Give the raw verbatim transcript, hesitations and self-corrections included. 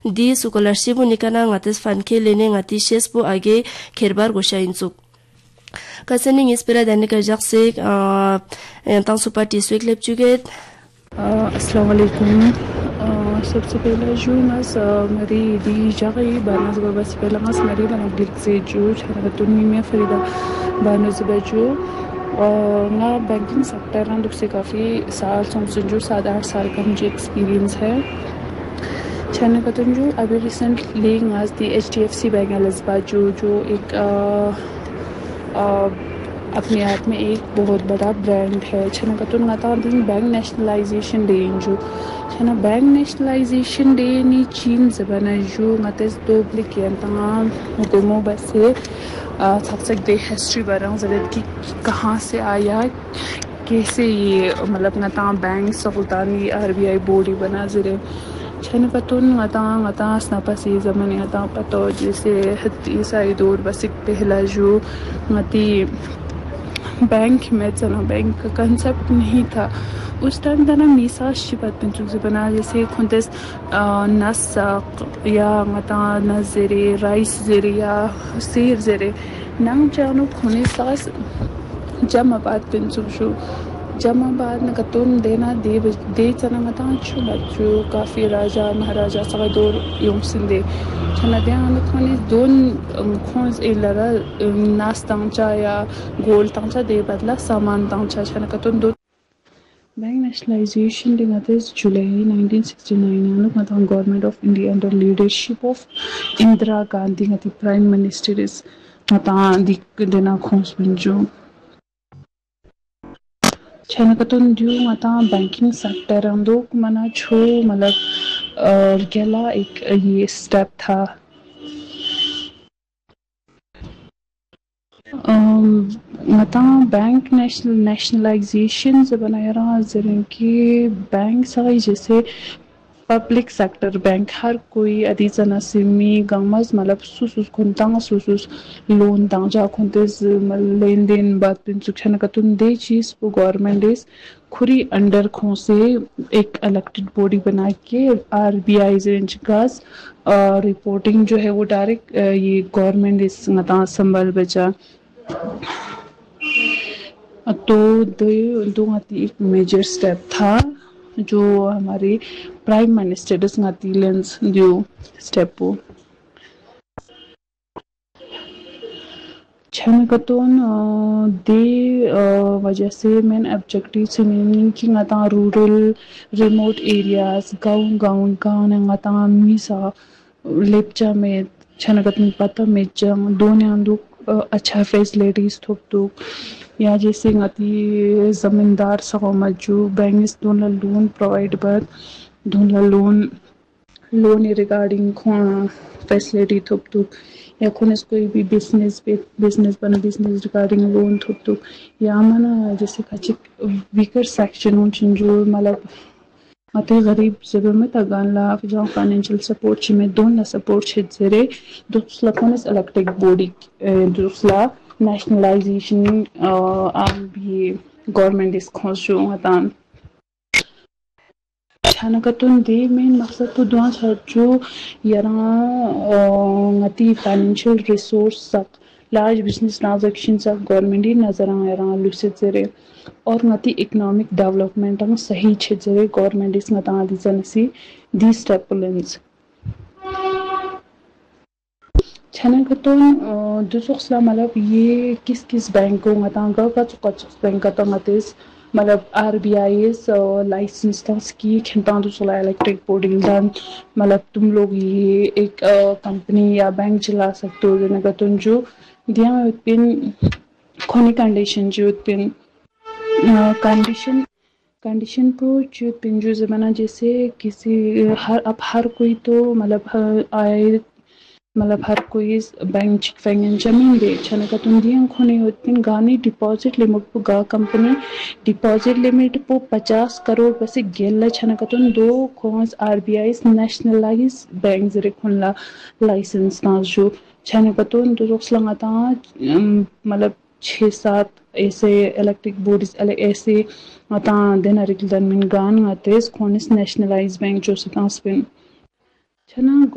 di scholarship nikana ngates fan ke lene ngati shes bu age kherbar goshainchuk kasening ispira danika jaksek tang supati swek lepchuget अस्सलाम वालेकुम। सबसे पहले जो मस मेरी दी जगह बानस बस पहला मस मेरी बना गिर से जो छरा तुनी में फरीदा बानस बजो ना बैंकिंग सेक्टर ना दुख से काफ़ी साल समझ जो सात आठ साल का मुझे एक्सपीरियंस है। छाने का तुम जो अभी रिसेंटली आज the H D F C bank जो जो एक आ, आ, अपने आप में एक बहुत बड़ा ब्रांड है। छना का तुम नाता दिन बैंक नेशनलाइजेशन डे जो छना बैंक नेशनलाइजेशन डे नी चीन ज़बाना जो मतस दो ब्लिक यान तमाम हुकुमों बस से सब सकते हिस्ट्री बरां ज़रूरत की कहाँ से आया कैसे ये मतलब नाता bank Sultani R B I board ही बना ज़रे छन पतुन नाता नाता स्नापा से ज़माने नाता पतो जैसे हत्ती साइड दौर बस एक पहला जो नाती बैंक में चना बैंक का कंसेप्ट नहीं था उस टाइम तना मीसा शिपत पंचुक से बना जैसे खुंदेस नसक या मता नजरे राइस जरे या सेर जरे नंग जानो खुने सास जमाबाद पंचुक शो जमाबाद न कतुन देना दे दे चना मता छु बच्चो काफी राजा महाराजा सगदोर योम सिंदे छना दे आन खुने दोन खोज इलरा नास तंचा या गोल तंचा दे बदला सामान तंचा छना कतुन दो बैंक नेशनलाइजेशन दिन आतेस जुलाई नाइनटीन सिक्सटी नाइन अनुक मता government of India under leadership of Indira Gandhi गति प्राइम मिनिस्टर इस मता दिक देना खोज बंजो छना कतुन जो मता बैंकिंग सेक्टर अंदो मना छो मतलब गेला एक ये स्टेप था मता बैंक नेशनल नेशनलाइजेशन से बनाया रहा जरिए कि बैंक सही जैसे पब्लिक सेक्टर बैंक हर कोई अदीजना सिमी गमस मतलब सुसुस खुंतांग सुसुस लोन तांजा खुंतेस लेन देन बात पिन सुक्षण कतुन दे चीज वो गवर्नमेंट इस खुरी अंडर खो से एक इलेक्टेड बॉडी बना के आर बी आई रेंज गास रिपोर्टिंग जो है वो डायरेक्ट ये गवर्नमेंट इस मता संभल बचा तो दो दो एक मेजर स्टेप था जो हमारे प्राइम मिनिस्टर स्मृति लेंस जो स्टेपो छन कतोन दे वजह से मेन ऑब्जेक्टिव से मीनिंग कि ngata रूरल रिमोट एरियाज गांव गांव गांव ngata मिसा लेपचा में छन कतन पता में जंग दोन्यां अच्छा फैसिलिटीज थोप तो या जैसे ngati जमींदार सगो मजू बैंक दोनला लोन प्रोवाइड पर दोनला लोन लोन रिगार्डिंग फैसिलिटी थोप तो या खुनेस कोई भी बिजनेस पे बिजनेस बना बिजनेस रिगार्डिंग लोन थोप तो या मना जैसे कचिक वीकर सेक्शन हो जो मतलब मते गरीब जरूर में तगान ला जो फाइनेंशियल सपोर्ट ची में दोन ला सपोर्ट ची जरे दूसरा खुनेस इलेक्ट्रिक बॉडी दूसरा नेशनलाइजेशन आम भी गवर्नमेंट इस खोजो हतान छाना कतुन दे मेन मकसद तो दुआ जो यरा ngati फाइनेंशियल रिसोर्स तक लार्ज बिजनेस ट्रांजैक्शन तक गवर्नमेंट ही नजर आ रहा लुसित जरे और ngati इकोनॉमिक डेवलपमेंट हम सही छे जरे गवर्नमेंट इस ngata दी जनसी दी स्टेपलेंस छना कतुन दुसुखला मतलब ये किस किस बैंकों ngata गा का चुका बैंक का ngatiस मतलब R B I S licence तक की खिंता दूसरा इलेक्ट्रिक बोर्डिंग दान मतलब तुम लोग ये एक कंपनी या बैंक चला सकते हो जैसे कि तुम जो दिया पिन खोनी कंडीशन जो पिन कंडीशन कंडीशन को जो पिन जो ज़माना जैसे किसी हर अब हर कोई तो मतलब आए मतलब हर कोई बैंक फैंगन जमीन दे छने का तुम दिया खोने होती गानी डिपॉजिट लिमिट को गा कंपनी डिपॉजिट लिमिट पो पचास करोड़ पैसे गेल छने का तुम दो खोस आरबीआई नेशनलाइज बैंक जरे खुनला लाइसेंस ना जो छने का तुम दो रोसला था मतलब छः सात ऐसे इलेक्ट्रिक बोर्ड्स ऐसे आता देना रिकल दन में गान आते खोनिस नेशनलाइज बैंक जो सतास पिन छना